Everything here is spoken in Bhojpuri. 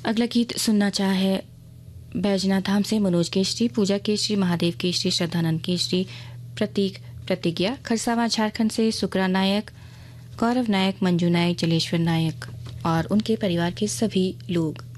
अगला गीत सुनना चाहे बैजनाथ धाम से मनोज केशरी, पूजा केशरी, महादेव केशरी, श्रद्धानंद केशरी, प्रतीक प्रतिज्ञा। खरसावा झारखंड से सुकरा नायक, गौरव नायक, मंजू नायक, जलेश्वर नायक और उनके परिवार के सभी लोग।